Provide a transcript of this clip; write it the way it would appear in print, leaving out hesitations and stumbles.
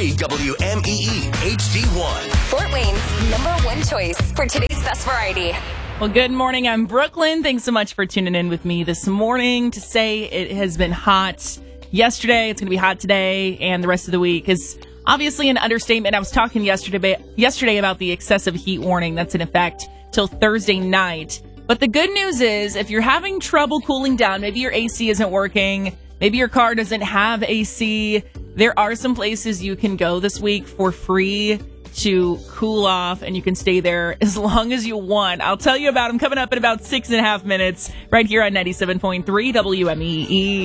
WMEE HD1. Fort Wayne's #1 choice for today's best variety. Well, good morning. I'm Brooklyn. Thanks so much for tuning in with me this morning to say it has been hot yesterday. It's going to be hot today, and the rest of the week is obviously an understatement. I was talking yesterday about the excessive heat warning that's in effect till Thursday night. But the good news is if you're having trouble cooling down, maybe your AC isn't working, maybe your car doesn't have AC, there are some places you can go this week for free to cool off, and you can stay there as long as you want. I'll tell you about them coming up in about 6.5 minutes right here on 97.3 WMEE.